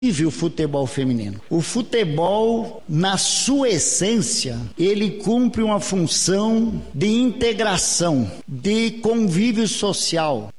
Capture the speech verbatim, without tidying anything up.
vive o futebol feminino. O futebol, na sua essência, ele cumpre uma função de integração, de convívio social.